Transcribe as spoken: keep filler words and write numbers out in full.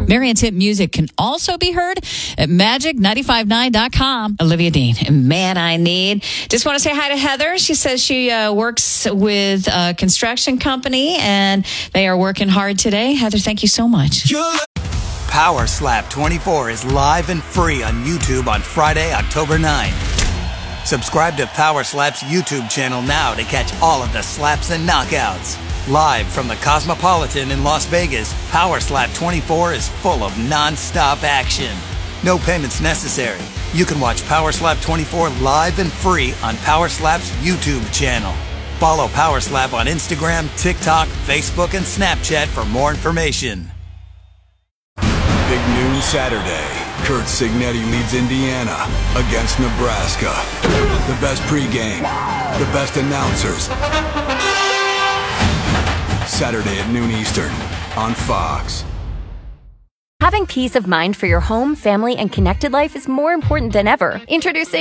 Marian's hit music can also be heard at magic nine five nine dot com. Olivia Dean, Man I Need. Just want to say hi to Heather. She says she uh, works with a construction company and they are working hard today. Heather, thank you so much. Power Slap twenty-four is live and free on YouTube on Friday, October ninth. Subscribe to Power Slap's YouTube channel now to catch all of the slaps and knockouts. Live from the Cosmopolitan in Las Vegas, Power Slap twenty-four is full of non-stop action. No payments necessary. You can watch Power Slap twenty-four live and free on Power Slap's YouTube channel. Follow Power Slap on Instagram, TikTok, Facebook, and Snapchat for more information. Big noon Saturday. Kurt Signetti leads Indiana against Nebraska. The best pregame, the best announcers. Saturday at noon Eastern on Fox. Having peace of mind for your home, family, and connected life is more important than ever. Introducing